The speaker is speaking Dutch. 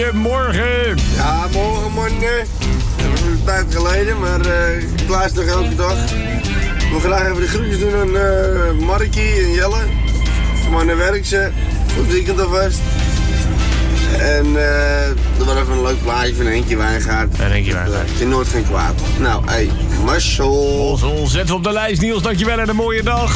goedemorgen. Ja, morgen man. Dat was een tijd geleden, maar ik luister nog elke dag. Ik wil graag even de groetjes doen aan Markie en Jelle. Maar naar werk ze. Goed weekend alvast. En er was even een leuk plaatje van Henkie Wijngaard. En Henkie Wijngaard. Je nooit geen kwaad. Nou, hey, Marcel. Zet op de lijst, Niels. Dankjewel en een mooie dag.